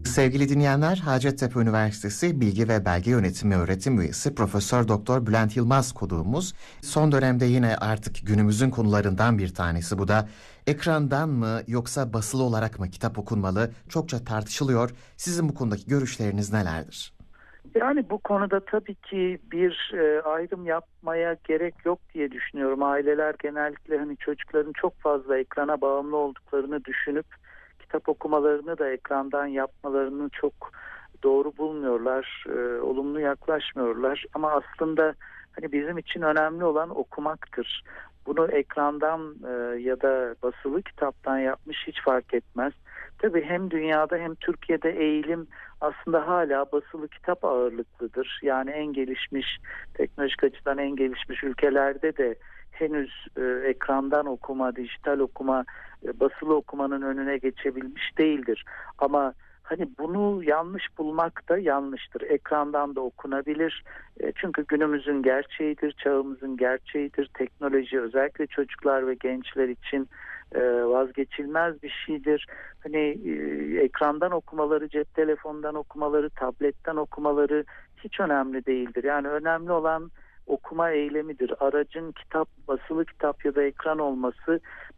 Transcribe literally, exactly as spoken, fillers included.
Sevgili dinleyenler, Hacettepe Üniversitesi Bilgi ve Belge Yönetimi öğretim üyesi Profesör Doktor Bülent Yılmaz konuğumuz. Son dönemde yine artık günümüzün konularından bir tanesi. Bu da ekrandan mı yoksa basılı olarak mı kitap okunmalı çokça tartışılıyor. Sizin bu konudaki görüşleriniz nelerdir? Yani bu konuda tabii ki bir e, ayrım yapmaya gerek yok diye düşünüyorum. Aileler genellikle hani çocukların çok fazla ekrana bağımlı olduklarını düşünüp kitap okumalarını da ekrandan yapmalarını çok doğru bulmuyorlar, e, olumlu yaklaşmıyorlar. Ama aslında hani bizim için önemli olan okumaktır. Bunu ekrandan e, ya da basılı kitaptan yapmış hiç fark etmez. Tabii hem dünyada hem Türkiye'de eğilim aslında hala basılı kitap ağırlıklıdır. Yani en gelişmiş, teknolojik açıdan en gelişmiş ülkelerde de henüz e, ekrandan okuma, dijital okuma, e, basılı okumanın önüne geçebilmiş değildir. Ama hani bunu yanlış bulmak da yanlıştır. Ekrandan da okunabilir. E, çünkü günümüzün gerçeğidir, çağımızın gerçeğidir. Teknoloji özellikle çocuklar ve gençler için e, vazgeçilmez bir şeydir. Hani e, ekrandan okumaları, cep telefonundan okumaları, tabletten okumaları hiç önemli değildir. Yani önemli olan okuma eylemidir. Aracın kitap, basılı kitap ya da ekran olması